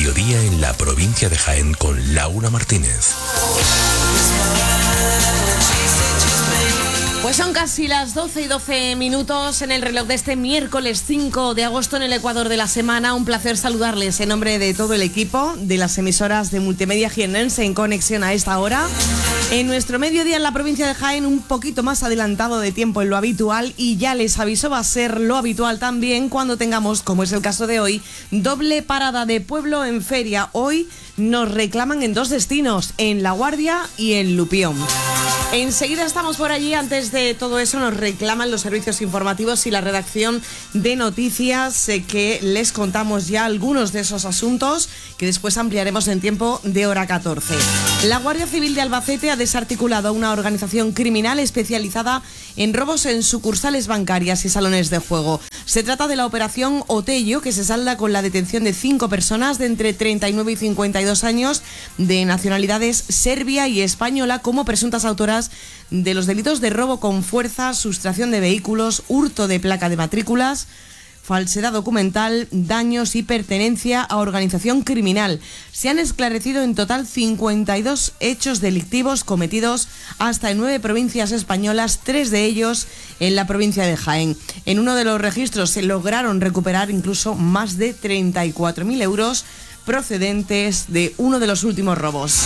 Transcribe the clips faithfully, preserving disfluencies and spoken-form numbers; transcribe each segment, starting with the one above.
mediodía en la provincia de Jaén con Laura Martínez. Pues son casi las doce y doce minutos en el reloj de este miércoles cinco de agosto en el Ecuador de la semana. Un placer saludarles en nombre de todo el equipo de las emisoras de Multimedia Jiennense en conexión a esta hora. En nuestro mediodía en la provincia de Jaén, un poquito más adelantado de tiempo en lo habitual, y ya les aviso, va a ser lo habitual también cuando tengamos, como es el caso de hoy, doble parada de pueblo en feria. Hoy nos reclaman en dos destinos, en La Guardia y en Lupión. Enseguida estamos por allí. Antes de todo eso nos reclaman los servicios informativos y la redacción de noticias, eh, que les contamos ya algunos de esos asuntos que después ampliaremos en tiempo de hora catorce. La Guardia Civil de Albacete ha desarticulado una organización criminal especializada en robos en sucursales bancarias y salones de juego. Se trata de la operación Otello, que se salda con la detención de cinco personas de entre treinta y nueve y cincuenta y dos años de nacionalidades serbia y española como presuntas autoras de los delitos de robo con fuerza, sustracción de vehículos, hurto de placa de matrículas, falsedad documental, daños y pertenencia a organización criminal. Se han esclarecido en total cincuenta y dos hechos delictivos cometidos hasta en nueve provincias españolas, tres de ellos en la provincia de Jaén. En uno de los registros se lograron recuperar incluso más de treinta y cuatro mil euros procedentes de uno de los últimos robos.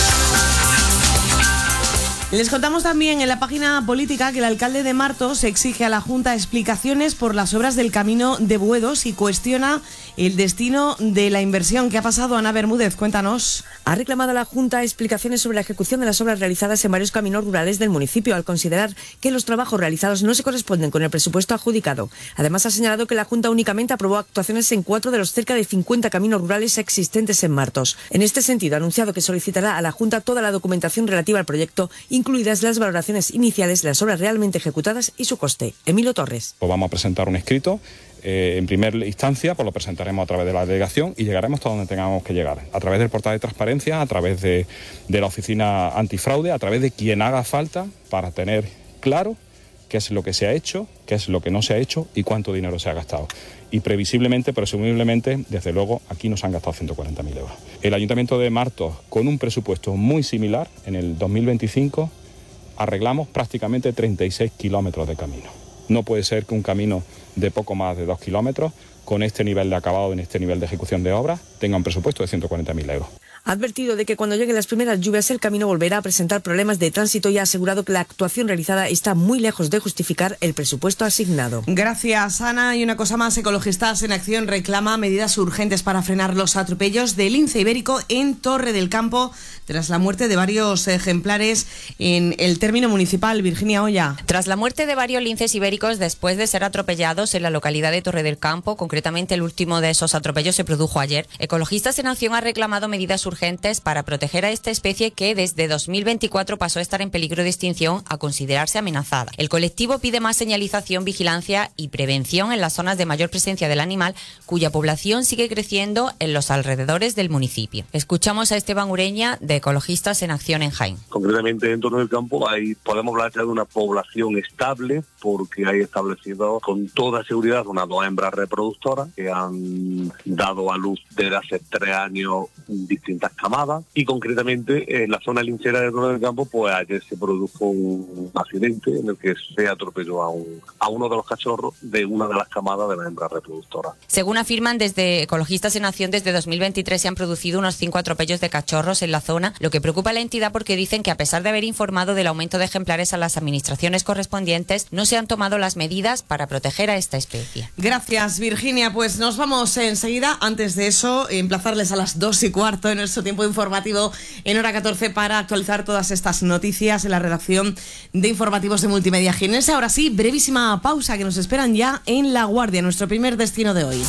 Les contamos también en la página política que el alcalde de Martos exige a la Junta explicaciones por las obras del camino de Buedos y cuestiona el destino de la inversión. ¿Qué ha pasado, Ana Bermúdez? Cuéntanos. Ha reclamado a la Junta explicaciones sobre la ejecución de las obras realizadas en varios caminos rurales del municipio, al considerar que los trabajos realizados no se corresponden con el presupuesto adjudicado. Además, ha señalado que la Junta únicamente aprobó actuaciones en cuatro de los cerca de cincuenta caminos rurales existentes en Martos. En este sentido, ha anunciado que solicitará a la Junta toda la documentación relativa al proyecto, incluidas las valoraciones iniciales de las obras realmente ejecutadas y su coste. Emilio Torres. Pues vamos a presentar un escrito. Eh, en primera instancia, pues lo presentaremos a través de la delegación y llegaremos hasta donde tengamos que llegar, a través del portal de transparencia, a través de, de la oficina antifraude, a través de quien haga falta para tener claro qué es lo que se ha hecho, qué es lo que no se ha hecho y cuánto dinero se ha gastado. Y previsiblemente, presumiblemente, desde luego, aquí nos han gastado ciento cuarenta mil euros. El Ayuntamiento de Martos, con un presupuesto muy similar, en el dos mil veinticinco, arreglamos prácticamente treinta y seis kilómetros de camino. No puede ser que un camino de poco más de dos kilómetros, con este nivel de acabado, en este nivel de ejecución de obras, tenga un presupuesto de ciento cuarenta mil euros. Ha advertido de que cuando lleguen las primeras lluvias el camino volverá a presentar problemas de tránsito y ha asegurado que la actuación realizada está muy lejos de justificar el presupuesto asignado. Gracias, Ana. Y una cosa más, Ecologistas en Acción reclama medidas urgentes para frenar los atropellos de lince ibérico en Torre del Campo tras la muerte de varios ejemplares en el término municipal. Virginia Olla. Tras la muerte de varios linces ibéricos después de ser atropellados en la localidad de Torre del Campo, concretamente el último de esos atropellos se produjo ayer, Ecologistas en Acción ha reclamado medidas urgentes urgentes para proteger a esta especie que desde dos mil veinticuatro pasó a estar en peligro de extinción a considerarse amenazada. El colectivo pide más señalización, vigilancia y prevención en las zonas de mayor presencia del animal, cuya población sigue creciendo en los alrededores del municipio. Escuchamos a Esteban Ureña, de Ecologistas en Acción en Jaén. Concretamente en Torre del Campo hay, podemos hablar ya de una población estable, porque hay establecido con toda seguridad unas dos hembras reproductoras que han dado a luz desde hace tres años distintas camadas, y concretamente en la zona lincera de Torre del Campo, pues ayer se produjo un accidente en el que se atropelló a, un, a uno de los cachorros de una de las camadas de la hembra reproductora. Según afirman desde Ecologistas en Acción, desde dos mil veintitrés se han producido unos cinco atropellos de cachorros en la zona, lo que preocupa a la entidad porque dicen que a pesar de haber informado del aumento de ejemplares a las administraciones correspondientes, no se han tomado las medidas para proteger a esta especie. Gracias, Virginia. Pues nos vamos enseguida. Antes de eso, emplazarles a las dos y cuarto en nuestro tiempo informativo en hora catorce para actualizar todas estas noticias en la redacción de informativos de Multimedia Jiennense. Ahora sí, brevísima pausa que nos esperan ya en La Guardia, nuestro primer destino de hoy.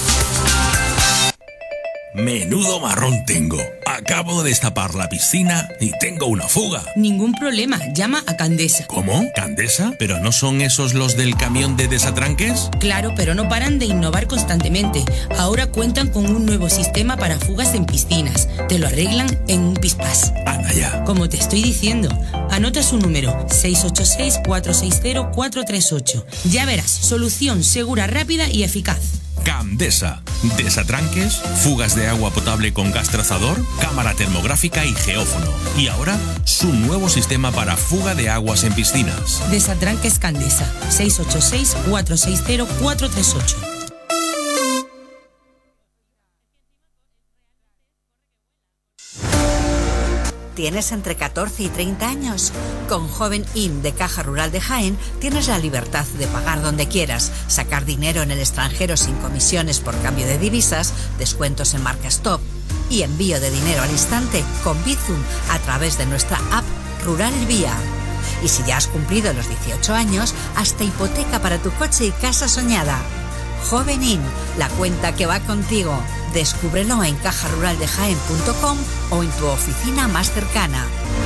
Menudo marrón tengo. Acabo de destapar la piscina y tengo una fuga. Ningún problema, llama a Candesa. ¿Cómo? ¿Candesa? ¿Pero no son esos los del camión de desatranques? Claro, pero no paran de innovar constantemente. Ahora cuentan con un nuevo sistema para fugas en piscinas. Te lo arreglan en un pispás. Anda ya. Como te estoy diciendo, anota su número seis ocho seis, cuatro seis cero, cuatro tres ocho. Ya verás, solución segura, rápida y eficaz. Gamdesa. Desatranques, fugas de agua potable con gas trazador, cámara termográfica y geófono. Y ahora, su nuevo sistema para fuga de aguas en piscinas. Desatranques Candesa. seis ocho seis, cuatro seis cero, cuatro tres ocho. ¿Tienes entre catorce y treinta años? Con Joven In de Caja Rural de Jaén tienes la libertad de pagar donde quieras, sacar dinero en el extranjero sin comisiones por cambio de divisas, descuentos en marcas top y envío de dinero al instante con Bizum a través de nuestra app Rural Vía. Y si ya has cumplido los dieciocho años, hasta hipoteca para tu coche y casa soñada. Joven In, la cuenta que va contigo. Descúbrelo en caja rural de jaén punto com o en tu oficina más cercana.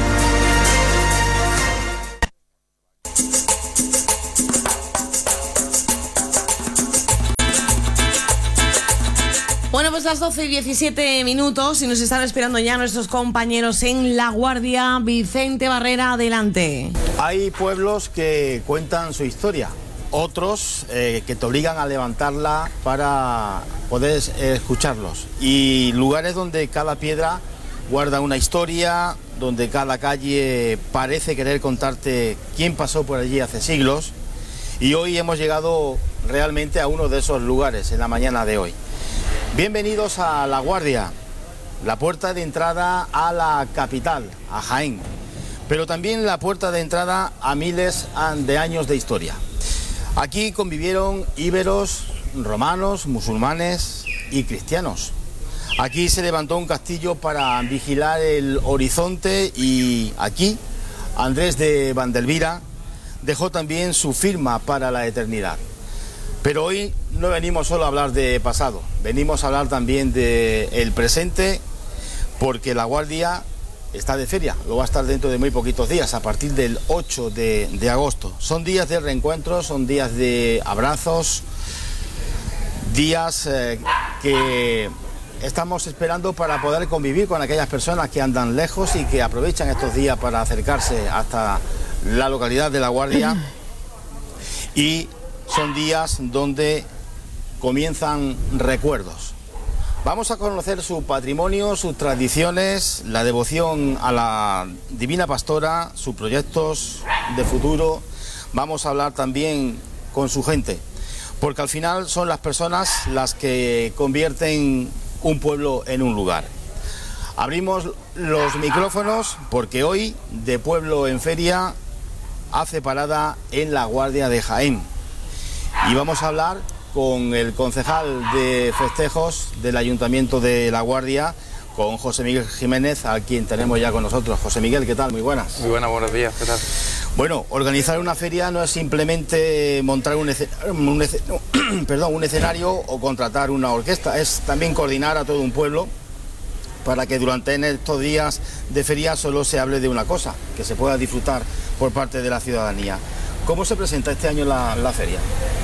Bueno, pues las doce y diecisiete minutos y nos están esperando ya nuestros compañeros en La Guardia. Vicente Barrera, adelante. Hay pueblos que cuentan su historia. Otros eh, que te obligan a levantarla para poder eh, escucharlos. Y lugares donde cada piedra guarda una historia, donde cada calle parece querer contarte quién pasó por allí hace siglos. Y hoy hemos llegado realmente a uno de esos lugares en la mañana de hoy. Bienvenidos a La Guardia, la puerta de entrada a la capital, a Jaén, pero también la puerta de entrada a miles de años de historia. Aquí convivieron íberos, romanos, musulmanes y cristianos. Aquí se levantó un castillo para vigilar el horizonte y aquí Andrés de Vandelvira dejó también su firma para la eternidad. Pero hoy no venimos solo a hablar de pasado, venimos a hablar también del presente, porque La Guardia está de feria, lo va a estar dentro de muy poquitos días, a partir del ocho de, de agosto. Son días de reencuentros, son días de abrazos, días eh, que estamos esperando para poder convivir con aquellas personas que andan lejos y que aprovechan estos días para acercarse hasta la localidad de La Guardia. Y son días donde comienzan recuerdos. Vamos a conocer su patrimonio, sus tradiciones, la devoción a la Divina Pastora, sus proyectos de futuro. Vamos a hablar también con su gente, porque al final son las personas las que convierten un pueblo en un lugar. Abrimos los micrófonos porque hoy, de pueblo en feria, hace parada en La Guardia de Jaén. Y vamos a hablar con el concejal de festejos del Ayuntamiento de La Guardia, con José Miguel Jiménez, a quien tenemos ya con nosotros. José Miguel, ¿qué tal? Muy buenas. Muy buenas, buenos días, ¿qué tal? Bueno, organizar una feria no es simplemente montar un, un, perdón, un escenario o contratar una orquesta, es también coordinar a todo un pueblo para que durante estos días de feria solo se hable de una cosa, que se pueda disfrutar por parte de la ciudadanía. ¿Cómo se presenta este año la, la feria?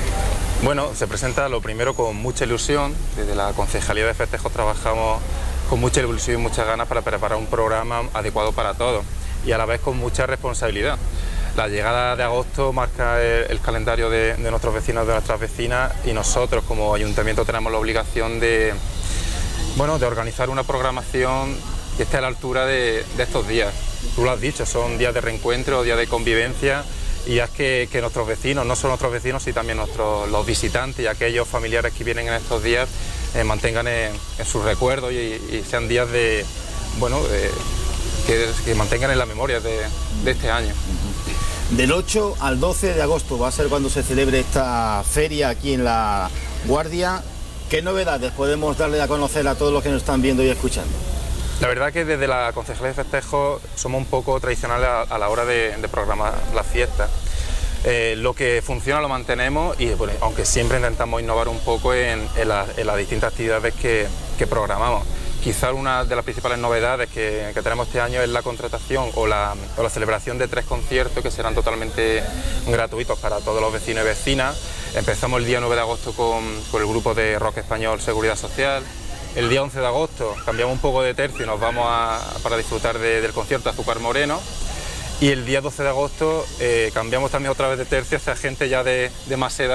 Bueno, se presenta lo primero con mucha ilusión. Desde la Concejalía de Festejos trabajamos con mucha ilusión y muchas ganas para preparar un programa adecuado para todos y a la vez con mucha responsabilidad. La llegada de agosto marca el, el calendario de, de nuestros vecinos, de nuestras vecinas, y nosotros como ayuntamiento tenemos la obligación de, bueno, de organizar una programación que esté a la altura de, de estos días. Tú lo has dicho, son días de reencuentro, días de convivencia, y es que, que nuestros vecinos, no solo nuestros vecinos, sino también nuestros, los visitantes y aquellos familiares que vienen en estos días eh, mantengan en, en sus recuerdos y, y sean días de, bueno, de, que, que mantengan en la memoria de, de este año. Del ocho al doce de agosto va a ser cuando se celebre esta feria aquí en La Guardia. ¿Qué novedades podemos darle a conocer a todos los que nos están viendo y escuchando? La verdad que desde la Concejalía de Festejos somos un poco tradicionales a, a la hora de, de programar las fiestas. Eh, lo que funciona lo mantenemos y bueno, aunque siempre intentamos innovar un poco en, en, la, en las distintas actividades que, que programamos. Quizás una de las principales novedades que, que tenemos este año es la contratación o la, o la celebración de tres conciertos que serán totalmente gratuitos para todos los vecinos y vecinas. Empezamos el día nueve de agosto con, con el grupo de rock español Seguridad Social. El día once de agosto cambiamos un poco de tercio y nos vamos a, para disfrutar de, del concierto Azúcar Moreno. Y el día doce de agosto eh, cambiamos también otra vez de tercio hacia gente ya de, de más edad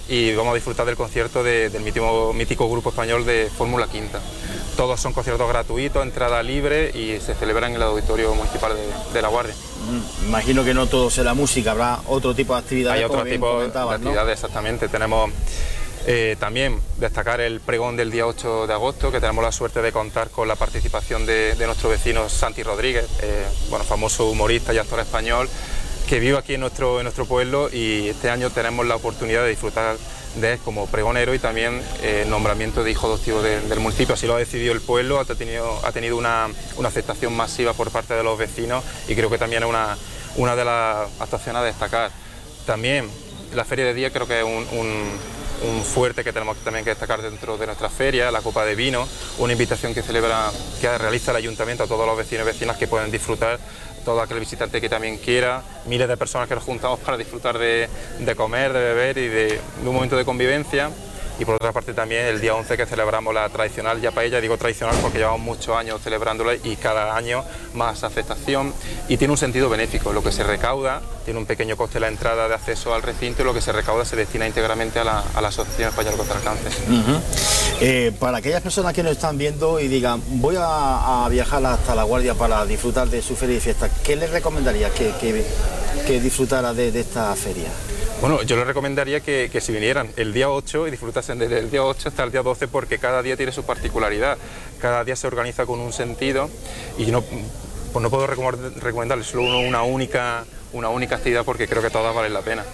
y vamos a disfrutar del concierto de, del mítico, mítico grupo español de Fórmula Quinta. Todos son conciertos gratuitos, entrada libre y se celebran en el Auditorio Municipal de, de La Guardia. Mm, imagino que no todo será música, habrá otro tipo de actividades. Hay otro tipo de actividades, ¿no? Exactamente. Tenemos eh, también destacar el pregón del día ocho de agosto, que tenemos la suerte de contar con la participación de, de nuestro vecino Santi Rodríguez, eh, bueno, famoso humorista y actor español, que vive aquí en nuestro, en nuestro pueblo, y este año tenemos la oportunidad de disfrutar de él como pregonero y también eh, nombramiento de hijo adoptivo de, del municipio. Así lo ha decidido el pueblo, ha tenido, ha tenido una, una aceptación masiva por parte de los vecinos y creo que también es una, una de las actuaciones a destacar. También la Feria de Día creo que es un, un, un fuerte que tenemos también que destacar dentro de nuestra feria, la Copa de Vino, una invitación que celebra, que realiza el Ayuntamiento a todos los vecinos y vecinas que pueden disfrutar, todo aquel visitante que también quiera, miles de personas que nos juntamos para disfrutar de, de comer, de beber y de, de un momento de convivencia. Y por otra parte también el día once que celebramos la tradicional ya paella, digo tradicional porque llevamos muchos años celebrándola y cada año más aceptación, y tiene un sentido benéfico. Lo que se recauda tiene un pequeño coste la entrada de acceso al recinto y lo que se recauda se destina íntegramente a la, a la Asociación Española contra el Cáncer. Uh-huh. eh, para aquellas personas que nos están viendo y digan voy a, a viajar hasta La Guardia para disfrutar de su feria y fiesta, ¿qué les recomendaría que, que, que disfrutara de, de esta feria? Bueno, yo les recomendaría que, que si vinieran el día ocho y disfrutasen desde el día ocho hasta el día doce, porque cada día tiene su particularidad, cada día se organiza con un sentido y no, pues no puedo recomendarles solo una única, una única actividad porque creo que todas valen la pena.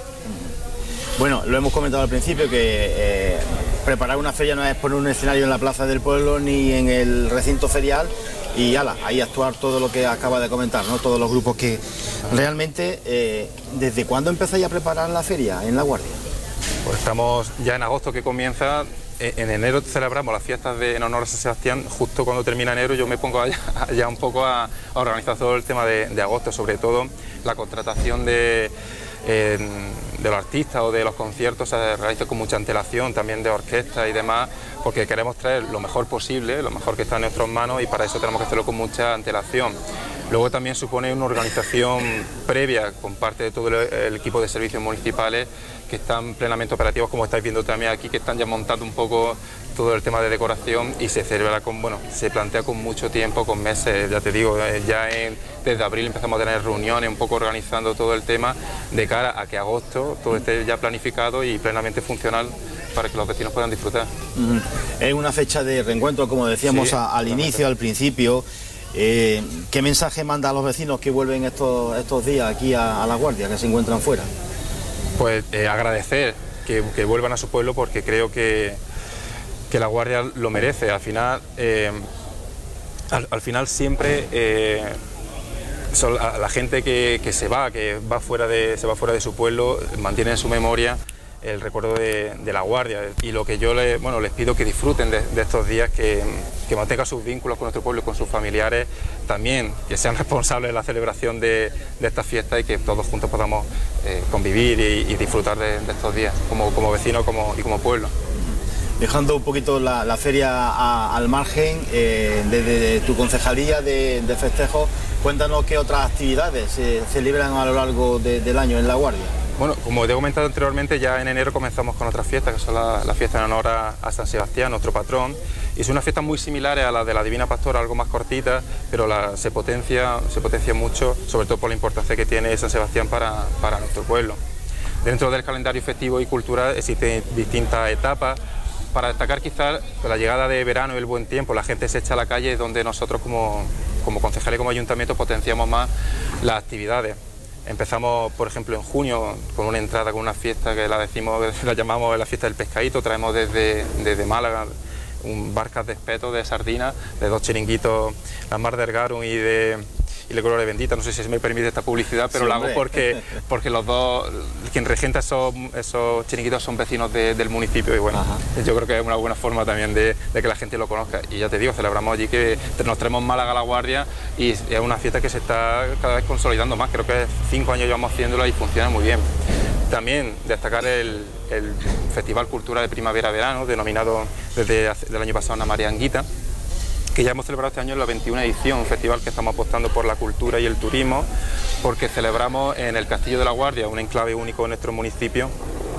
Bueno, lo hemos comentado al principio que eh, preparar una feria no es poner un escenario en la plaza del pueblo ni en el recinto ferial y ala, ahí actuar todo lo que acaba de comentar, ¿no? Todos los grupos que realmente, eh, ¿desde cuándo empezáis a preparar la feria en La Guardia? Pues estamos ya en agosto que comienza, en enero celebramos las fiestas de, en honor a San Sebastián, justo cuando termina enero yo me pongo ya, ya un poco a, a organizar todo el tema de, de agosto, sobre todo la contratación de... Eh, de los artistas o de los conciertos se realiza con mucha antelación, también de orquesta y demás, porque queremos traer lo mejor posible, lo mejor que está en nuestras manos y para eso tenemos que hacerlo con mucha antelación. Luego también supone una organización previa con parte de todo el, el equipo de servicios municipales que están plenamente operativos, como estáis viendo también aquí, que están ya montando un poco todo el tema de decoración y se celebra con, bueno, se plantea con mucho tiempo, con meses, ya te digo, ya en, desde abril empezamos a tener reuniones, un poco organizando todo el tema de cara a que agosto todo esté ya planificado y plenamente funcional para que los vecinos puedan disfrutar. Mm, es una fecha de reencuentro, como decíamos sí, a, al inicio, al principio. Eh, ¿Qué mensaje manda a los vecinos que vuelven estos, estos días aquí a, a La Guardia, que se encuentran fuera? Pues eh, agradecer que, que vuelvan a su pueblo porque creo que, que La Guardia lo merece. Al final, eh, al, al final siempre eh, son, a la gente que, que se va, que va fuera de, se va fuera de su pueblo, mantiene en su memoria el recuerdo de, de La Guardia, y lo que yo le, bueno, les pido que disfruten de, de estos días, que, que mantengan sus vínculos con nuestro pueblo y con sus familiares, también que sean responsables de la celebración de, de estas fiestas y que todos juntos podamos eh, convivir y, y disfrutar de, de estos días como, como vecinos como, y como pueblo. Dejando un poquito la, la feria a, al margen, eh, desde tu concejalía de, de festejos, cuéntanos qué otras actividades se celebran a lo largo de, del año en La Guardia. Bueno, como te he comentado anteriormente, ya en enero comenzamos con otras fiestas, que son las la fiestas en honor a, a San Sebastián, nuestro patrón, y son unas fiestas muy similares a las de la Divina Pastora, algo más cortitas, pero la, se, potencia, se potencia mucho, sobre todo por la importancia que tiene San Sebastián para, para nuestro pueblo. Dentro del calendario festivo y cultural existen distintas etapas. Para destacar quizás la llegada de verano y el buen tiempo, la gente se echa a la calle, donde nosotros como, como concejales y como ayuntamiento potenciamos más las actividades. Empezamos, por ejemplo, en junio con una entrada, con una fiesta que la decimos, la llamamos la fiesta del pescadito. Traemos desde, desde Málaga un barcas de espeto, de sardinas, de dos chiringuitos, la Mar del Garum y de y la Gloria Bendita. No sé si se me permite esta publicidad, pero sí, la hago porque, porque los dos, quien regenta esos, esos chiringuitos son vecinos de, del municipio y bueno, ajá, yo creo que es una buena forma también de, de que la gente lo conozca. Y ya te digo, celebramos allí que nos traemos Málaga a La Guardia y es una fiesta que se está cada vez consolidando más. Creo que cinco años llevamos haciéndola y funciona muy bien. También destacar el, el Festival Cultural de Primavera-Verano, denominado desde el año pasado Ana María Anguita, que ya hemos celebrado este año en la veintiuna edición, un festival que estamos apostando por la cultura y el turismo, porque celebramos en el Castillo de La Guardia, un enclave único en nuestro municipio,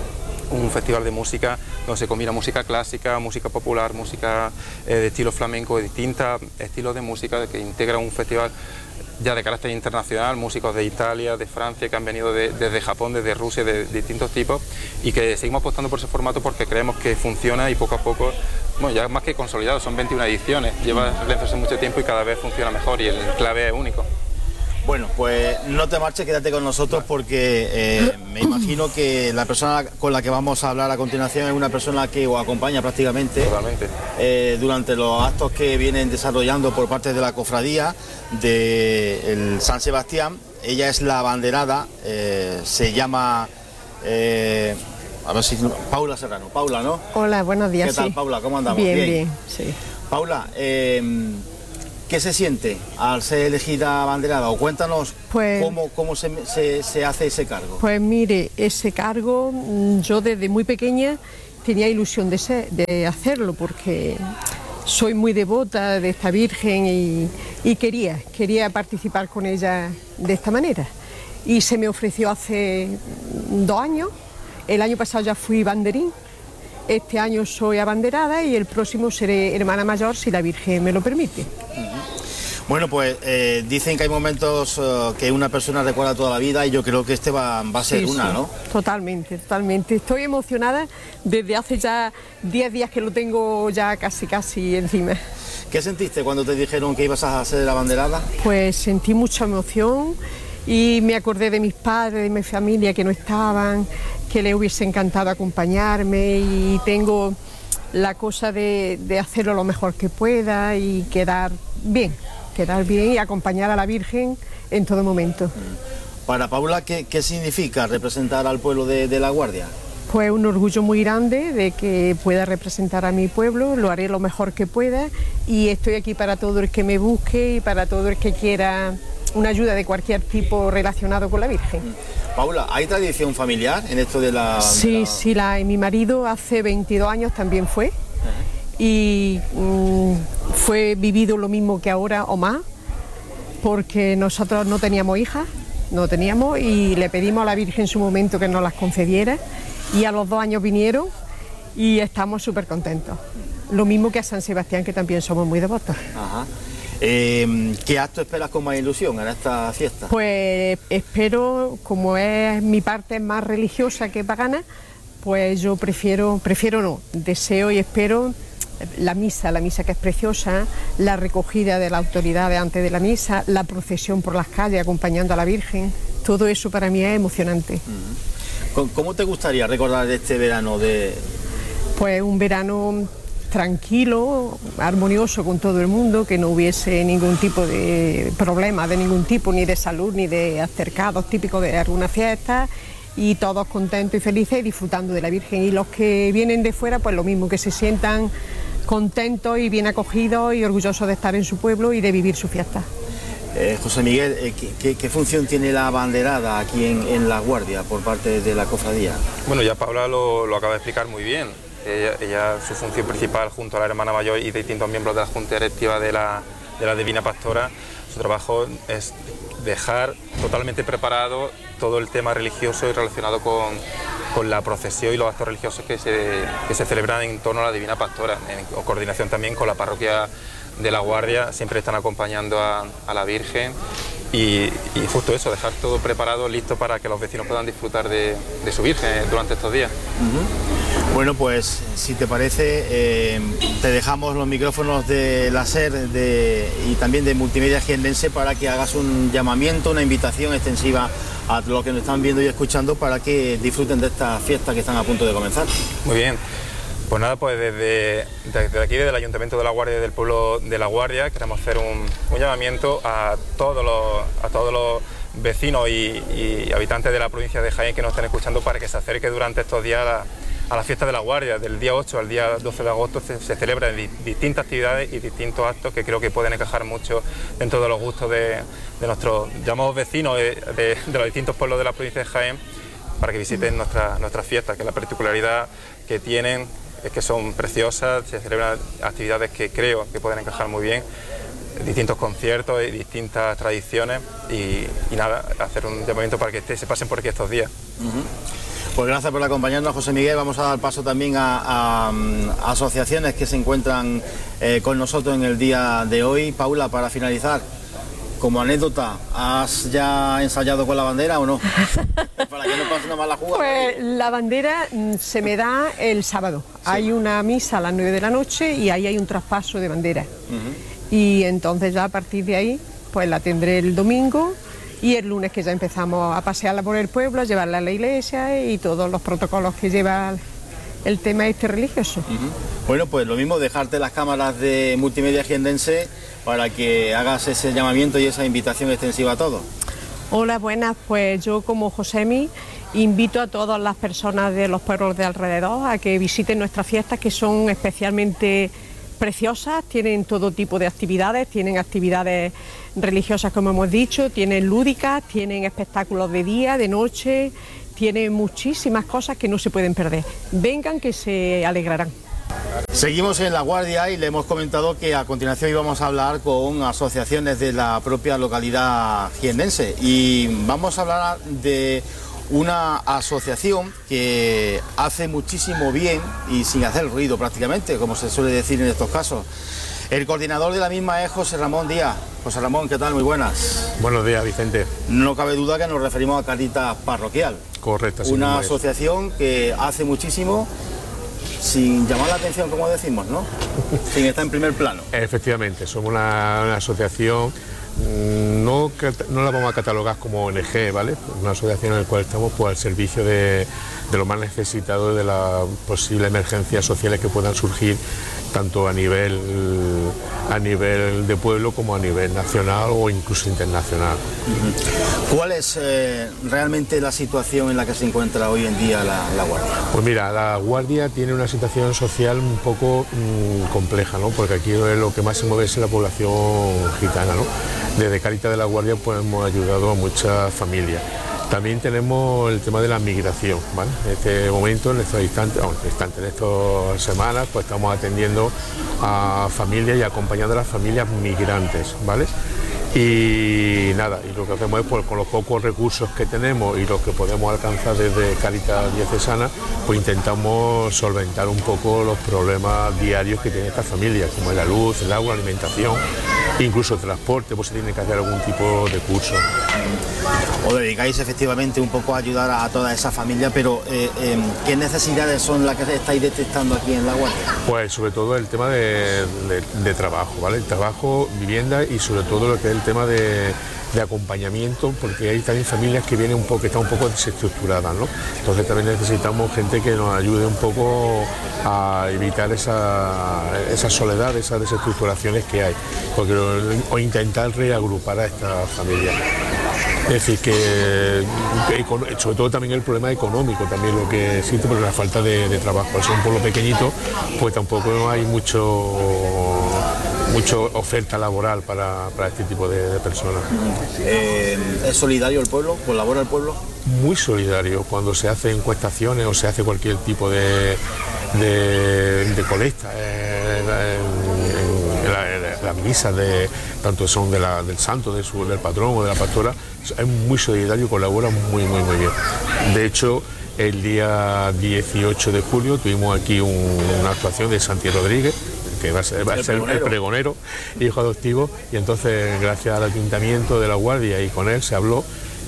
un festival de música donde se combina música clásica, música popular, música eh, de estilo flamenco, de distintos estilos de música que integra un festival ya de carácter internacional, músicos de Italia, de Francia, que han venido de, desde Japón, desde Rusia, de, de distintos tipos, y que seguimos apostando por ese formato porque creemos que funciona y poco a poco, bueno, ya más que consolidado, son veintiuna ediciones, lleva realizándose mucho tiempo y cada vez funciona mejor y el clave es único. Bueno, pues no te marches, quédate con nosotros porque eh, me imagino que la persona con la que vamos a hablar a continuación es una persona que os acompaña prácticamente eh, durante los actos que vienen desarrollando por parte de la cofradía de el San Sebastián. Ella es la abanderada, eh, se llama eh, a ver si Paula Serrano. Paula, ¿no? Hola, buenos días. ¿Qué tal, sí. Paula? ¿Cómo andamos? Bien, bien, bien, sí. Paula, eh, ¿qué se siente al ser elegida abanderada? O cuéntanos pues, cómo, cómo se, se, se hace ese cargo. Pues mire, ese cargo yo desde muy pequeña tenía ilusión de, ser, de hacerlo porque soy muy devota de esta Virgen y, y quería, quería participar con ella de esta manera. Y se me ofreció hace dos años, el año pasado ya fui banderín, este año soy abanderada y el próximo seré hermana mayor si la Virgen me lo permite. Bueno, pues eh, dicen que hay momentos uh, que una persona recuerda toda la vida y yo creo que este va, va a ser sí, una, sí, ¿no? Totalmente, totalmente. Estoy emocionada desde hace ya diez días que lo tengo ya casi, casi encima. ¿Qué sentiste cuando te dijeron que ibas a ser abanderada? Pues sentí mucha emoción y me acordé de mis padres, de mi familia que no estaban, que les hubiese encantado acompañarme y tengo la cosa de, de hacerlo lo mejor que pueda y quedar bien. quedar bien y acompañar a la Virgen en todo momento. Para Paula, ¿qué, qué significa representar al pueblo de, de La Guardia? Pues un orgullo muy grande de que pueda representar a mi pueblo, lo haré lo mejor que pueda y estoy aquí para todo el que me busque y para todo el que quiera una ayuda de cualquier tipo relacionado con la Virgen. Paula, ¿hay tradición familiar en esto de la...? Sí, de la... sí, la, mi marido hace veintidós años también fue. Uh-huh. Y mmm, fue vivido lo mismo que ahora o más, porque nosotros no teníamos hijas, no teníamos, y le pedimos a la Virgen en su momento que nos las concediera, y a los dos años vinieron y estamos súper contentos. Lo mismo que a San Sebastián, que también somos muy devotos. Ajá. Eh, ¿Qué acto esperas con más ilusión en esta fiesta? Pues espero, como es mi parte más religiosa que pagana, pues yo prefiero, prefiero no, deseo y espero la misa, la misa que es preciosa, la recogida de la autoridad antes de la misa, la procesión por las calles acompañando a la Virgen, todo eso para mí es emocionante. Uh-huh. ¿Cómo te gustaría recordar este verano? De... Pues un verano tranquilo, armonioso con todo el mundo, que no hubiese ningún tipo de problema de ningún tipo, ni de salud, ni de altercados típicos de alguna fiesta, y todos contentos y felices y disfrutando de la Virgen. Y los que vienen de fuera, pues lo mismo, que se sientan contentos y bien acogidos y orgullosos de estar en su pueblo y de vivir su fiesta. Eh, José Miguel, eh, ¿qué, ¿qué función tiene la abanderada aquí en, en La Guardia por parte de la cofradía? Bueno, ya Paula lo, lo acaba de explicar muy bien. Ella, ella, su función principal junto a la hermana mayor y distintos miembros de la Junta Directiva de la, de la Divina Pastora, su trabajo es dejar totalmente preparado todo el tema religioso y relacionado con, con la procesión y los actos religiosos que se, que se celebran en torno a la Divina Pastora, en coordinación también con la parroquia de La Guardia. Siempre están acompañando a, a la Virgen y, y justo eso, dejar todo preparado, listo para que los vecinos puedan disfrutar de, de su Virgen durante estos días. Uh-huh. Bueno, pues si te parece, eh, te dejamos los micrófonos de la SER de, y también de Multimedia Jiennense para que hagas un llamamiento, una invitación extensiva a los que nos están viendo y escuchando para que disfruten de estas fiestas que están a punto de comenzar. Muy bien. Pues nada, pues desde, desde aquí, desde el Ayuntamiento de La Guardia y del pueblo de La Guardia, queremos hacer un, un llamamiento a todos los, a todos los vecinos y, y habitantes de la provincia de Jaén que nos estén escuchando para que se acerque durante estos días a la, a la fiesta de La Guardia. Del día ocho al día doce de agosto se, se celebran di, distintas actividades y distintos actos que creo que pueden encajar mucho dentro de los gustos de, de nuestros llamados vecinos de, de, de los distintos pueblos de la provincia de Jaén, para que visiten nuestras nuestras fiestas, que la particularidad que tienen es que son preciosas, se celebran actividades que creo que pueden encajar muy bien, distintos conciertos y distintas tradiciones y, y nada, hacer un llamamiento para que se pasen por aquí estos días. Uh-huh. Pues gracias por acompañarnos, José Miguel. Vamos a dar paso también a, a, a asociaciones que se encuentran eh, con nosotros en el día de hoy. Paula, para finalizar, como anécdota, ¿has ya ensayado con la bandera o no? Para que no pase una mala jugada. Pues la bandera se me da el sábado. Sí. Hay una misa a las nueve de la noche y ahí hay un traspaso de bandera. Uh-huh. Y entonces ya a partir de ahí, pues la tendré el domingo. Y el lunes que ya empezamos a pasearla por el pueblo, a llevarla a la iglesia y todos los protocolos que lleva el tema este religioso. Uh-huh. Bueno, pues lo mismo, dejarte las cámaras de Multimedia Jiennense para que hagas ese llamamiento y esa invitación extensiva a todos. Hola, buenas. Pues yo como Josemi invito a todas las personas de los pueblos de alrededor a que visiten nuestras fiestas, que son especialmente preciosas, tienen todo tipo de actividades, tienen actividades religiosas como hemos dicho, tienen lúdicas, tienen espectáculos de día, de noche, tienen muchísimas cosas que no se pueden perder. Vengan que se alegrarán. Seguimos en La Guardia y le hemos comentado que a continuación íbamos a hablar con asociaciones de la propia localidad jiennense y vamos a hablar de una asociación que hace muchísimo bien y sin hacer ruido prácticamente, como se suele decir en estos casos. El coordinador de la misma es José Ramón Díaz. José Ramón, ¿qué tal? Muy buenas. Buenos días, Vicente. No cabe duda que nos referimos a Cáritas Parroquial. Correcto. Una asociación que hace muchísimo sin llamar la atención, como decimos, ¿no? Sin estar en primer plano. Efectivamente, somos una, una asociación, no, no la vamos a catalogar como O N G, ¿vale? Una asociación en la cual estamos pues, al servicio de, de los más necesitados, de las posibles emergencias sociales que puedan surgir tanto a nivel, a nivel de pueblo como a nivel nacional o incluso internacional. ¿Cuál es eh, realmente la situación en la que se encuentra hoy en día la, la Guardia? Pues mira, la Guardia tiene una situación social un poco mmm, compleja, ¿no? Porque aquí lo que más se mueve es la población gitana, ¿no? Desde Cáritas de la Guardia pues, hemos ayudado a muchas familias. También tenemos el tema de la migración, ¿vale? En este momento, en estos instantes, oh, instante, en estas semanas, pues estamos atendiendo a familias y acompañando a las familias migrantes, ¿vale? Y nada, y lo que hacemos es pues, con los pocos recursos que tenemos y los que podemos alcanzar desde Cáritas Diocesana, pues intentamos solventar un poco los problemas diarios que tienen estas familias, como la luz, el agua, la alimentación, incluso el transporte, pues se tiene que hacer algún tipo de curso. Os dedicáis efectivamente un poco a ayudar a toda esa familia, pero eh, eh, ¿qué necesidades son las que estáis detectando aquí en La Guardia? Pues sobre todo el tema de, de, de trabajo, ¿vale? El trabajo, vivienda y sobre todo lo que es el tema de, de acompañamiento, porque hay también familias que vienen un poco, que están un poco desestructuradas, ¿no? Entonces también necesitamos gente que nos ayude un poco a evitar esa, esa soledad, esas desestructuraciones que hay, porque, o intentar reagrupar a estas familias. Es decir, que, que sobre todo también el problema económico, también lo que existe, porque la falta de, de trabajo. Al ser un pueblo pequeñito, pues tampoco hay mucho, mucho oferta laboral para, para este tipo de, de personas. Eh, ¿Es solidario el pueblo? ¿Colabora el pueblo? Muy solidario. Cuando se hacen encuestaciones o se hace cualquier tipo de, de, de colecta, eh, en, la, en las misas, de, tanto son de la, del santo, de su, del patrón o de la pastora, es muy solidario y colabora muy, muy, muy bien. De hecho, el día dieciocho de julio tuvimos aquí un, una actuación de Santi Rodríguez, que va a ser, va a ser el, el pregonero, hijo adoptivo, y entonces gracias al Ayuntamiento de La Guardia y con él se habló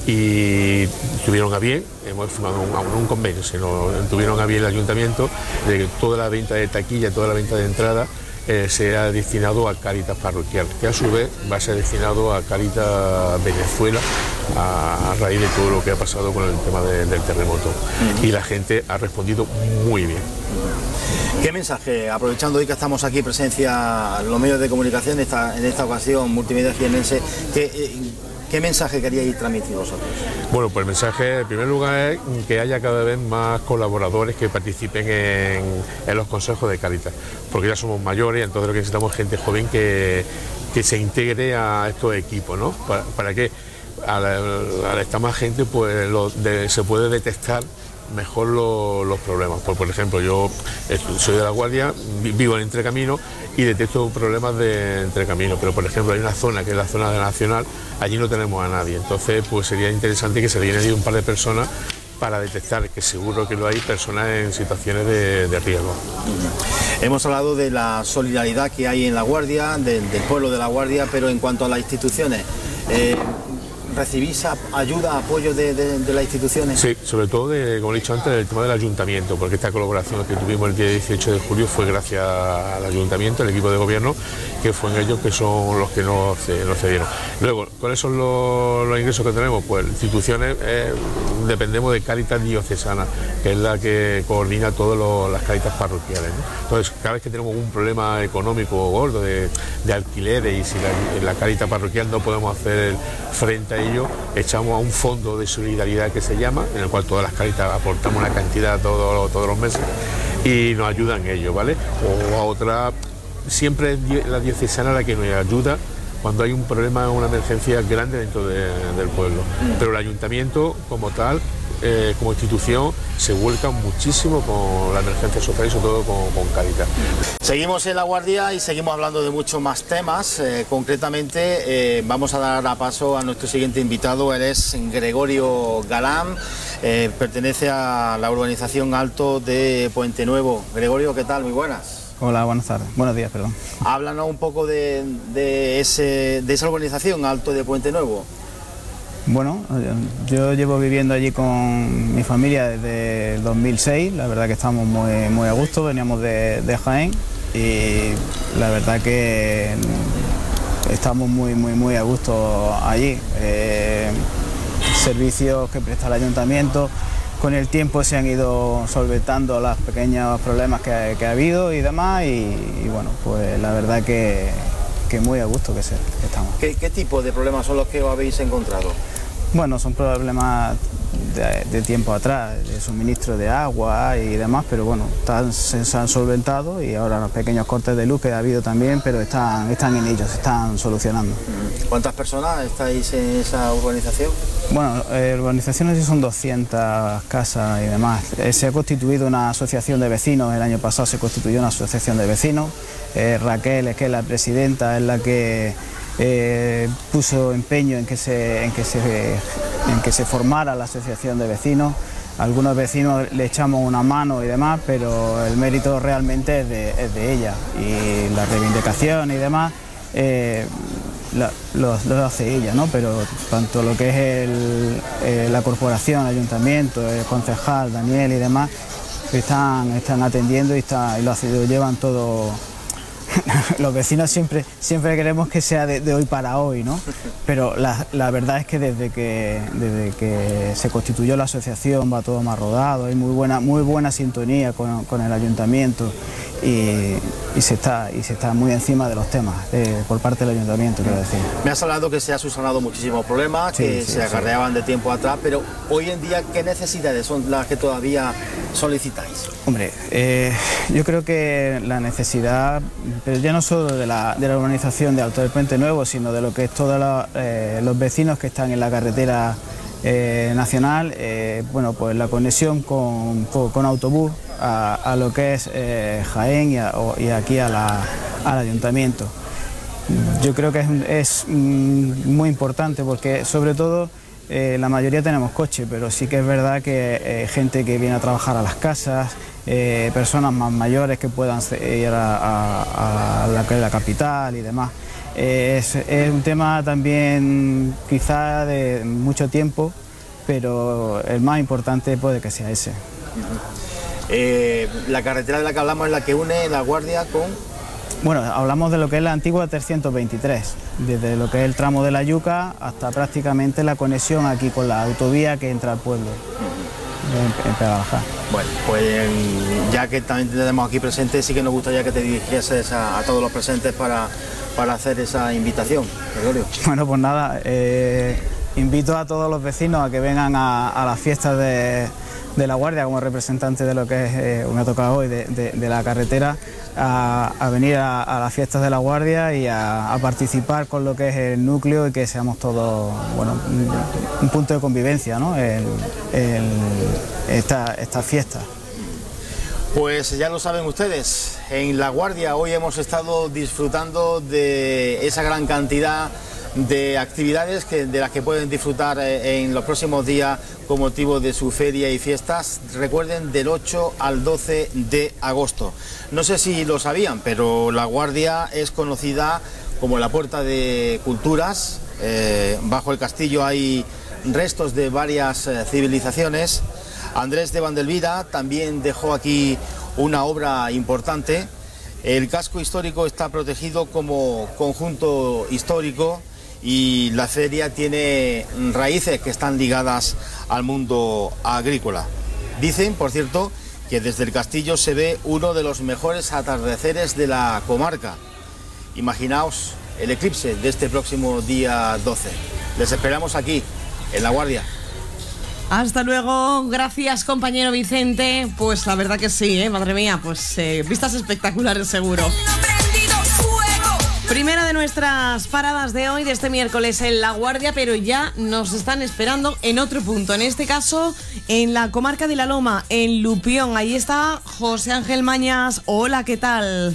y tuvieron a bien, hemos firmado un, un convenio, sino tuvieron a bien el Ayuntamiento de que toda la venta de taquilla, toda la venta de entrada eh, sea destinado a Cáritas Parroquial, que a su vez va a ser destinado a Cáritas Venezuela a, a raíz de todo lo que ha pasado con el tema de, del terremoto. Uh-huh. Y la gente ha respondido muy bien. ¿Qué mensaje, aprovechando hoy que estamos aquí presencia los medios de comunicación, esta, en esta ocasión Multimedia Jiennense, que, eh, ¿qué mensaje queríais transmitir vosotros? Bueno, pues el mensaje en primer lugar es que haya cada vez más colaboradores que participen en, en los consejos de Cáritas, porque ya somos mayores, entonces lo que necesitamos es gente joven que, que se integre a estos equipos, ¿no? ¿Para, para qué? Al, al estar más gente, pues lo de, se puede detectar mejor lo, los problemas. Pues, por ejemplo, yo soy de La Guardia, vivo en Entrecaminos y detecto problemas de Entrecaminos, pero por ejemplo hay una zona que es la zona de Nacional, allí no tenemos a nadie, entonces pues sería interesante que se viene allí un par de personas para detectar, que seguro que lo hay, personas en situaciones de, de riesgo. Hemos hablado de la solidaridad que hay en La Guardia, del, del pueblo de La Guardia, pero en cuanto a las instituciones, eh, ¿recibís ayuda, apoyo de, de, de las instituciones? Sí, sobre todo, de, como he dicho antes, del tema del ayuntamiento, porque esta colaboración que tuvimos el día dieciocho de julio fue gracias al ayuntamiento, al equipo de gobierno, que fue en ellos que son los que nos, nos cedieron. Luego, ¿cuáles son los, los ingresos que tenemos? Pues instituciones, eh, dependemos de Cáritas Diocesana, que es la que coordina todas las Cáritas parroquiales, ¿no? Entonces, cada vez que tenemos un problema económico gordo de, de alquileres y si la, la Cáritas parroquial no podemos hacer frente a ello, echamos a un fondo de solidaridad que se llama, en el cual todas las Cáritas aportamos una cantidad todos, todos los meses y nos ayudan ellos, ¿vale? O a otra, siempre es la diocesana la que nos ayuda cuando hay un problema o una emergencia grande dentro de, del pueblo. Pero el ayuntamiento como tal, eh, como institución, se vuelca muchísimo con la emergencia social y sobre todo con, con Cáritas. Seguimos en La Guardia y seguimos hablando de muchos más temas. Eh, concretamente eh, vamos a dar a paso a nuestro siguiente invitado. Él es Gregorio Galán, eh, pertenece a la urbanización Alto de Puente Nuevo. Gregorio, ¿qué tal? Muy buenas. Hola, buenas tardes. Buenos días, perdón. Háblanos un poco de, de, ese, de esa urbanización Alto de Puente Nuevo. Bueno, yo llevo viviendo allí con mi familia desde el dos mil seis, la verdad que estamos muy, muy a gusto, veníamos de, de Jaén y la verdad que estamos muy, muy, muy a gusto allí. Eh, servicios que presta el ayuntamiento, con el tiempo se han ido solventando los pequeños problemas que, que ha habido y demás y, y bueno, pues la verdad que, que muy a gusto que, se, que estamos. ¿Qué, ¿Qué tipo de problemas son los que os habéis encontrado? Bueno, son problemas de, de tiempo atrás, de suministro de agua y demás, pero bueno, están, se, se han solventado y ahora los pequeños cortes de luz que ha habido también, pero están, están en ellos, se están solucionando. ¿Cuántas personas estáis en esa urbanización? Bueno, eh, urbanizaciones sí son doscientas casas y demás. Eh, se ha constituido una asociación de vecinos, el año pasado se constituyó una asociación de vecinos. Eh, Raquel, es que es la presidenta, es la que eh, puso empeño en que, se, en, que se, en que se formara la asociación de vecinos. Algunos vecinos le echamos una mano y demás, pero el mérito realmente es de, es de ella. Y la reivindicación y demás eh, la, lo, lo hace ella, ¿no? Pero tanto lo que es el, eh, la corporación, el ayuntamiento, el concejal, Daniel y demás, están, están atendiendo y, está, y lo, lo llevan todo. Los vecinos siempre, siempre queremos que sea de, de hoy para hoy, ¿no? Pero la, la verdad es que desde, que desde que se constituyó la asociación va todo más rodado, hay muy buena, muy buena sintonía con, con el ayuntamiento y, y, se está, y se está muy encima de los temas eh, por parte del ayuntamiento, quiero decir. Me has hablado que se ha subsanado muchísimos problemas, sí, que sí, se acarreaban sí. de tiempo atrás, pero hoy en día, ¿qué necesidades son las que todavía solicitáis? Hombre, eh, yo creo que la necesidad, pero ya no solo de la, de la urbanización de Alto del Puente Nuevo, sino de lo que es todos los, eh, los vecinos que están en la carretera eh, nacional, eh, bueno, pues la conexión con, con autobús a, a lo que es eh, Jaén y, a, o, y aquí a la, al ayuntamiento. Yo creo que es, es muy importante porque sobre todo eh, la mayoría tenemos coche, pero sí que es verdad que eh, gente que viene a trabajar a las casas, eh, personas más mayores que puedan ir a, a, a la, la capital y demás. Eh, es, es un tema también quizá de mucho tiempo, pero el más importante puede que sea ese. Eh, la carretera de la que hablamos es la que une La Guardia con... Bueno, hablamos de lo que es la antigua trescientos veintitrés, desde lo que es el tramo de la Yuca hasta prácticamente la conexión aquí con la autovía que entra al pueblo, en, en Pedalajar. Bueno, pues ya que también tenemos aquí presentes, sí que nos gustaría que te dirigieses a, a todos los presentes para, para hacer esa invitación, Gregorio. Bueno, pues nada, eh, invito a todos los vecinos a que vengan a, a las fiestas de... de La Guardia, como representante de lo que es, eh, me ha tocado hoy, de, de, de la carretera, a, a venir a, a las fiestas de La Guardia y a, a participar con lo que es el núcleo y que seamos todos, bueno, un, un punto de convivencia, ¿no? El, el, esta, esta fiesta. Pues ya lo saben ustedes, en La Guardia hoy hemos estado disfrutando de esa gran cantidad de actividades que, de las que pueden disfrutar en los próximos días con motivo de su feria y fiestas. Recuerden, del ocho al doce de agosto. No sé si lo sabían, pero La Guardia es conocida como la Puerta de Culturas. Eh, bajo el castillo hay restos de varias eh, civilizaciones. Andrés de Vandelvira también dejó aquí una obra importante. El casco histórico está protegido como conjunto histórico y la feria tiene raíces que están ligadas al mundo agrícola. Dicen, por cierto, que desde el castillo se ve uno de los mejores atardeceres de la comarca. Imaginaos el eclipse de este próximo día doce. Les esperamos aquí, en La Guardia. Hasta luego, gracias compañero Vicente. Pues la verdad que sí, ¿eh? Madre mía, pues eh, vistas espectaculares seguro. Primera de nuestras paradas de hoy, de este miércoles en La Guardia, pero ya nos están esperando en otro punto, en este caso en la comarca de La Loma, en Lupión. Ahí está José Ángel Mañas. Hola, ¿qué tal?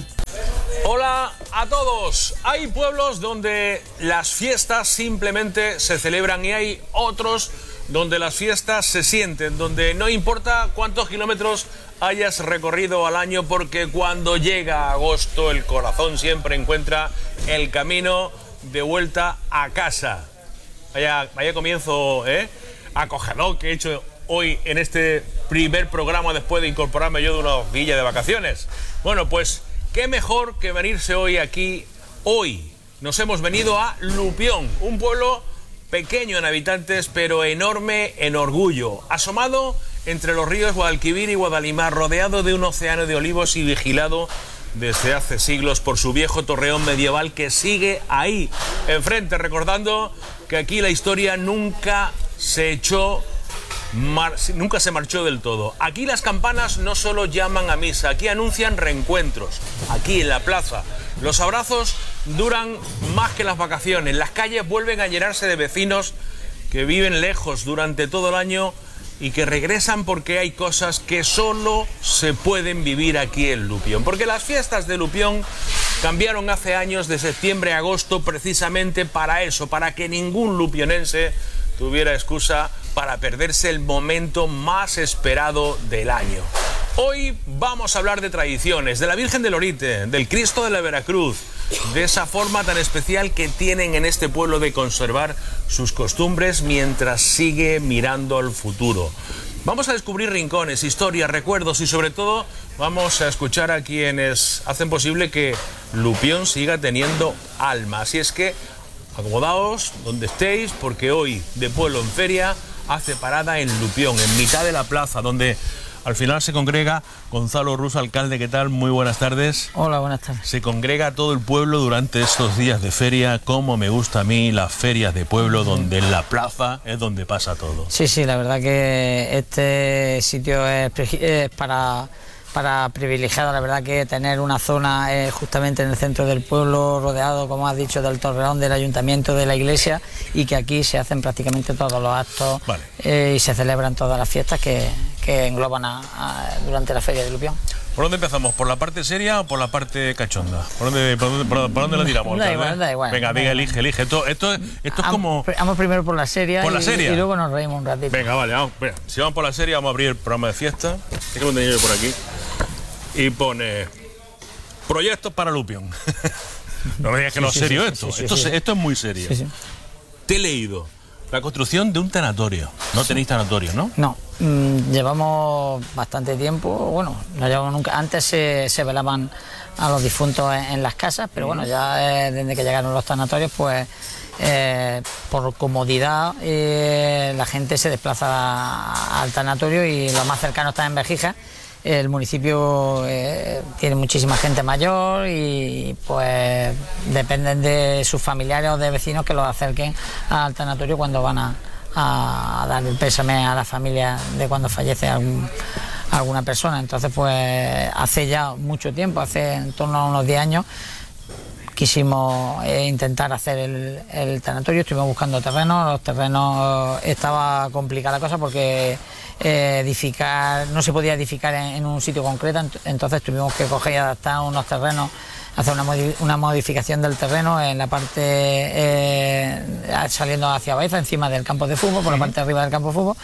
Hola a todos. Hay pueblos donde las fiestas simplemente se celebran y hay otros donde las fiestas se sienten, donde no importa cuántos kilómetros hayas recorrido al año, porque cuando llega agosto el corazón siempre encuentra el camino de vuelta a casa. Vaya, vaya comienzo ¿eh? acogedor que he hecho hoy en este primer programa después de incorporarme yo de unos días de vacaciones. Bueno, pues qué mejor que venirse hoy aquí. Hoy nos hemos venido a Lupión, un pueblo pequeño en habitantes, pero enorme en orgullo, asomado entre los ríos Guadalquivir y Guadalimar, rodeado de un océano de olivos y vigilado desde hace siglos por su viejo torreón medieval que sigue ahí, enfrente, recordando que aquí la historia nunca se echó, mar, nunca se marchó del todo. Aquí las campanas no solo llaman a misa, aquí anuncian reencuentros, aquí en la plaza. Los abrazos duran más que las vacaciones. Las calles vuelven a llenarse de vecinos que viven lejos durante todo el año y que regresan porque hay cosas que solo se pueden vivir aquí en Lupión. Porque las fiestas de Lupión cambiaron hace años, de septiembre a agosto, precisamente para eso, para que ningún lupionense tuviera excusa para perderse el momento más esperado del año. Hoy vamos a hablar de tradiciones, de la Virgen del Orite, del Cristo de la Veracruz, de esa forma tan especial que tienen en este pueblo de conservar sus costumbres mientras sigue mirando al futuro. Vamos a descubrir rincones, historias, recuerdos y sobre todo vamos a escuchar a quienes hacen posible que Lupión siga teniendo alma. Así es que acomodaos donde estéis, porque hoy de Pueblo en Feria hace parada en Lupión, en mitad de la plaza, donde al final se congrega Gonzalo Russo, alcalde. ¿Qué tal? Muy buenas tardes. Hola, buenas tardes. Se congrega todo el pueblo durante estos días de feria. Cómo me gusta a mí las ferias de pueblo, donde en la plaza es donde pasa todo. Sí, sí, la verdad que este sitio es, es para, para privilegiado. La verdad que tener una zona eh, justamente en el centro del pueblo, rodeado, como has dicho, del torreón, del ayuntamiento, de la iglesia, y que aquí se hacen prácticamente todos los actos. Vale. eh, y se celebran todas las fiestas que, que engloban a, a, durante la feria de Lupión. ¿Por dónde empezamos? ¿Por la parte seria o por la parte cachonda? ¿Por dónde, por dónde, por, por dónde la tiramos? Da igual, da igual. Venga, venga, elige, elige. Esto, esto, esto es como... Vamos primero por la seria, ¿Por la y, seria? y luego nos reímos un ratito. Venga, vale, vamos. Mira, si vamos por la serie, vamos a abrir el programa de fiesta. ¿Qué hemos tenido por aquí? Y pone... Proyectos para Lupión. No me digas que sí, no es sí, serio sí, esto. Sí, sí, esto, sí. esto es muy serio. Sí, sí. Te he leído la construcción de un tanatorio. No tenéis tanatorio, ¿no? No. Mm, llevamos bastante tiempo, bueno, no llevamos nunca. Antes se, se velaban a los difuntos en, en las casas, pero bueno, ya eh, desde que llegaron los tanatorios, pues eh, por comodidad eh, la gente se desplaza al tanatorio y lo más cercano está en Bejija. El municipio eh, tiene muchísima gente mayor y pues dependen de sus familiares o de vecinos que los acerquen al tanatorio cuando van a, a dar el pésame a la familia de cuando fallece algún, alguna persona. Entonces pues hace ya mucho tiempo, hace en torno a unos diez años, quisimos eh, intentar hacer el, el tanatorio. Estuvimos buscando terrenos, los terrenos estaba complicada la cosa porque eh, edificar, no se podía edificar en, en un sitio concreto, entonces tuvimos que coger y adaptar unos terrenos hacer una, modi una modificación del terreno en la parte eh, saliendo hacia Baeza, encima del campo de fútbol, por la parte de arriba del campo de fútbol,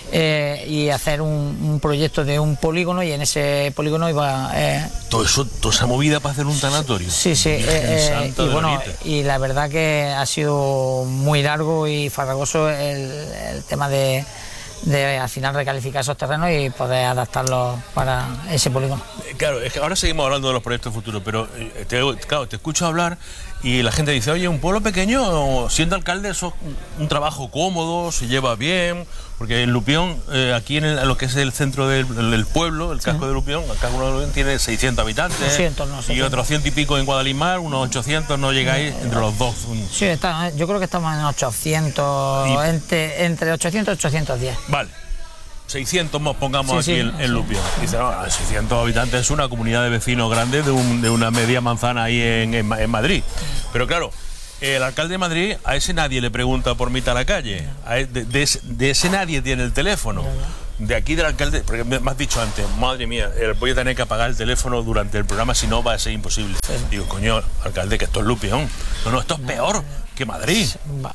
eh, y hacer un, un proyecto de un polígono, y en ese polígono iba... Eh, todo eso, toda esa movida para hacer un tanatorio. Sí, sí, eh, eh, y bueno, y la verdad que ha sido muy largo y farragoso el, el tema de... de al final recalificar esos terrenos y poder adaptarlos para ese polígono. Claro, es que ahora seguimos hablando de los proyectos futuros, pero te, claro, te escucho hablar y la gente dice, oye, un pueblo pequeño, siendo alcalde, eso es un trabajo cómodo, se lleva bien, porque en Lupión, eh, aquí en, el, en lo que es el centro del, del pueblo, el casco sí. de Lupión, el casco de Lupión tiene seiscientos habitantes, doscientos, no, y otros ciento y pico en Guadalimar, unos ochocientos, no llegáis eh, entre los dos. Sí, está, yo creo que estamos en ochocientos, y... entre, entre ochocientos y ochocientos diez. Vale. seiscientos pongamos sí, aquí sí, en, en Lupión. Dice, no, seiscientos habitantes es una comunidad de vecinos grande de, un, de una media manzana ahí en, en, en Madrid. Pero claro, el alcalde de Madrid, a ese nadie le pregunta por mitad a la calle. A de, de, ese, de ese nadie tiene el teléfono. De aquí del alcalde, porque me has dicho antes, madre mía, voy a tener que apagar el teléfono durante el programa, si no va a ser imposible. Sí. Digo, coño, alcalde, que esto es Lupión. No, no, esto es peor que Madrid.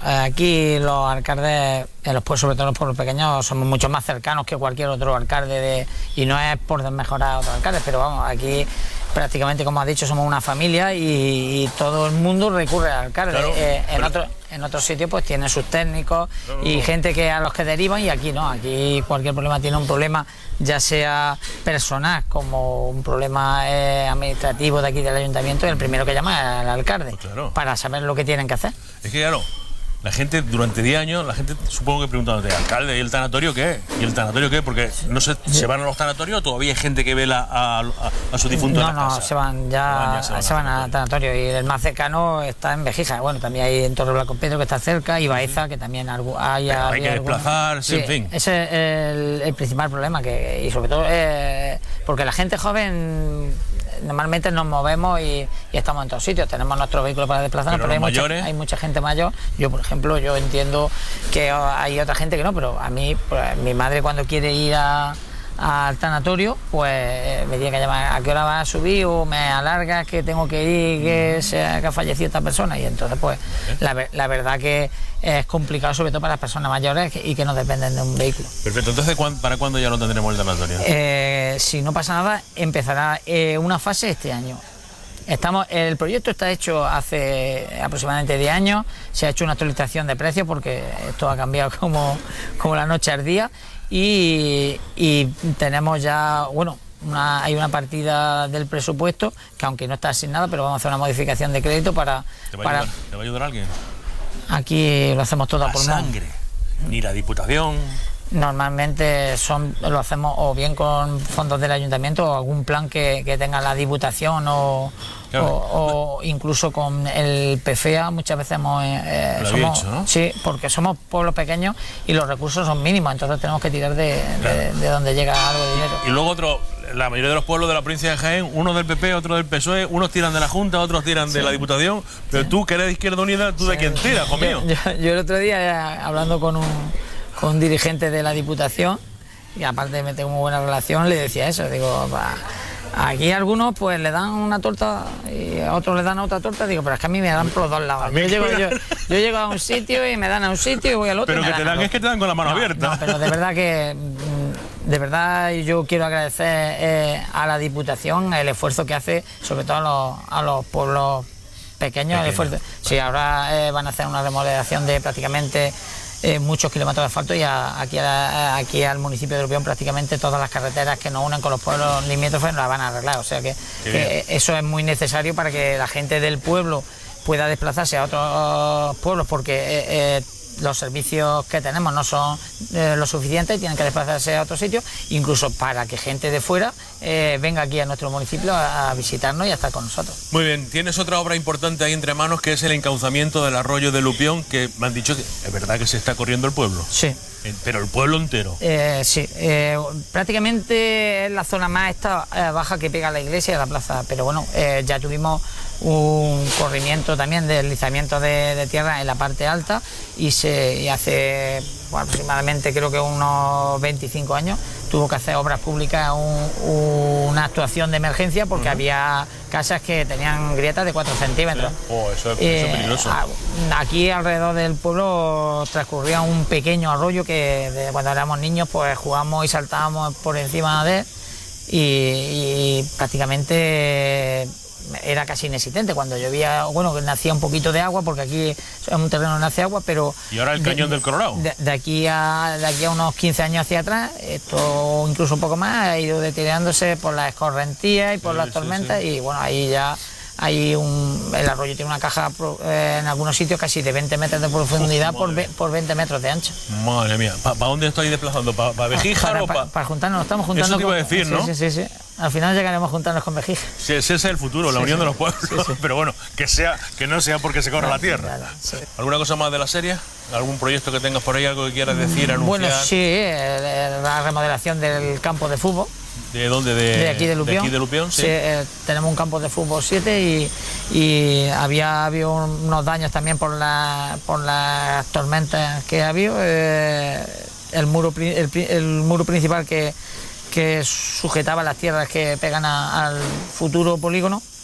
Aquí los alcaldes, en los pueblos, sobre todo en los pueblos pequeños, somos mucho más cercanos que cualquier otro alcalde, de, y no es por desmejorar a otros alcaldes, pero vamos, aquí prácticamente, como has dicho, somos una familia y, y todo el mundo recurre al alcalde. Claro, eh, en, pero... otro, en otros sitios pues tiene sus técnicos no, no, y no. gente que a los que derivan, y aquí no, aquí cualquier problema tiene un problema, ya sea personal como un problema eh, administrativo de aquí del ayuntamiento, y el primero que llama es al alcalde, pues claro. para saber lo que tienen que hacer. Es que claro, la gente durante diez años, la gente supongo que preguntándote, alcalde, ¿y el tanatorio qué? ¿Y el tanatorio qué? Porque no sé, ¿se van a los tanatorios o todavía hay gente que vela a, a, a su difunto no, en la no, casa? se van ya, se van, ya se van, se van a tanatorio, y el más cercano está en Vejija. Bueno, también hay en Torre Blanco Pedro, que está cerca, y Baeza, que también hay... Pero hay que desplazarse, sí, en fin. Ese es el, el principal problema, que y sobre todo eh, porque la gente joven... Normalmente nos movemos y, y estamos en todos sitios, tenemos nuestro vehículo para desplazarnos, pero, pero hay, mucha, hay mucha gente mayor. Yo, por ejemplo, yo entiendo que hay otra gente que no, pero a mí, pues, mi madre cuando quiere ir a, al tanatorio, pues me tiene que llamar a qué hora va a subir, o me alarga que tengo que ir, que, sea, que ha fallecido esta persona, y entonces pues ¿Eh? la, la verdad que es complicado, sobre todo para las personas mayores y que no dependen de un vehículo. Perfecto, entonces ¿para cuándo ya lo tendremos el tanatorio? Eh, si no pasa nada, empezará eh, una fase este año. Estamos, el proyecto está hecho hace aproximadamente diez años, se ha hecho una actualización de precios porque esto ha cambiado como, como la noche al día, y, y tenemos ya, bueno, Una, hay una partida del presupuesto que aunque no está asignada, pero vamos a hacer una modificación de crédito para... ¿Te va, para... a, ayudar, ¿te va a ayudar alguien? Aquí lo hacemos todo a pulmón. Sangre, ni la Diputación... Normalmente son, lo hacemos o bien con fondos del ayuntamiento o algún plan que, que tenga la Diputación o, claro. o, o incluso con el P F E A. Muchas veces hemos, eh, somos, dicho, ¿no? Sí, porque somos pueblos pequeños y los recursos son mínimos, entonces tenemos que tirar de, claro. de, de donde llega algo de dinero. Y luego otro, la mayoría de los pueblos de la provincia de Jaén, unos del P P, otros del P S O E, unos tiran de la Junta, otros tiran sí. de la Diputación, pero sí. tú que eres de Izquierda Unida, ¿tú sí. de quién tiras, hijo mío? Yo, yo, yo el otro día, hablando con un con un dirigente de la Diputación, y aparte me tengo muy buena relación, le decía eso, digo, aquí algunos pues le dan una torta y a otros le dan otra torta, digo, pero es que a mí me dan por los dos lados. Yo llego, yo, yo llego a un sitio y me dan a un sitio y voy al otro. Pero y que me te dan, dan es que te dan con la mano no, abierta. No, pero de verdad que, de verdad yo quiero agradecer eh, a la Diputación el esfuerzo que hace, sobre todo a los, a los pueblos pequeños. El esfuerzo. Sí, ahora eh, van a hacer una remodelación de prácticamente... Eh, muchos kilómetros de asfalto, y a, aquí, a, aquí al municipio de Lupión prácticamente todas las carreteras que nos unen con los pueblos limítrofes las van a arreglar, o sea que, que eso es muy necesario para que la gente del pueblo pueda desplazarse a otros pueblos, porque eh, eh, los servicios que tenemos no son eh, lo suficientes y tienen que desplazarse a otro sitio, incluso para que gente de fuera eh, venga aquí a nuestro municipio a, a visitarnos y a estar con nosotros. Muy bien, tienes otra obra importante ahí entre manos, que es el encauzamiento del arroyo de Lupión, que me han dicho que es verdad que se está corriendo el pueblo. Sí. Pero el pueblo entero. Eh, sí, eh, prácticamente es la zona más esta, eh, baja que pega a la iglesia y a la plaza, pero bueno, eh, ya tuvimos un corrimiento también, deslizamiento de, de tierra en la parte alta, y, se, y hace bueno, aproximadamente creo que unos veinticinco años tuvo que hacer obras públicas un, una actuación de emergencia porque uh-huh. había casas que tenían grietas de cuatro centímetros. Sí. Oh, eso es, eh, eso es peligroso. Aquí alrededor del pueblo transcurría un pequeño arroyo que de, cuando éramos niños pues jugábamos y saltábamos por encima de él y, y prácticamente era casi inexistente. Cuando llovía, bueno, que nacía un poquito de agua, porque aquí es un terreno que nace agua, pero... ¿Y ahora el de, cañón del Colorado? De, de, aquí a, de aquí a unos quince años hacia atrás, esto incluso un poco más, ha ido deteriorándose por las escorrentías y por sí, las tormentas, sí, sí. Y bueno, ahí ya hay un... El arroyo tiene una caja eh, en algunos sitios casi de veinte metros de profundidad. Uf, por, ve, por veinte metros de ancho. Madre mía, ¿para pa dónde estoy desplazando? ¿Para pa Bejíjar para, o para...? Para pa juntarnos, estamos juntando... Eso te iba a con, decir, sí, ¿no? Sí, sí, sí. Al final llegaremos a juntarnos con Bejíjar. Sí, ese es el futuro, la sí, unión sí. de los pueblos. Sí, sí. Pero bueno, que sea que no sea porque se corra no, la tierra. Claro, sí. ¿Alguna cosa más de la serie? ¿Algún proyecto que tengas por ahí, algo que quieras decir, anunciar? Bueno, sí, la remodelación del campo de fútbol. ¿De dónde? De, de aquí de Lupión. De aquí de Lupión, sí. sí eh, tenemos un campo de fútbol siete y, y había habido unos daños también por, la, por las tormentas que ha habido. Eh, el, muro, el, el muro principal que, que sujetaba las tierras que pegan a, al futuro polígono